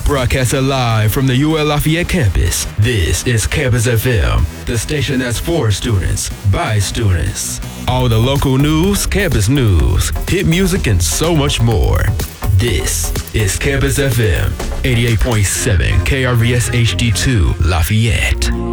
Broadcasting live from the UL Lafayette campus, this is Campus FM, the station that's for students, by students. All the local news, campus news, hit music, and so much more. This is Campus FM, 88.7 KRVS HD2 Lafayette.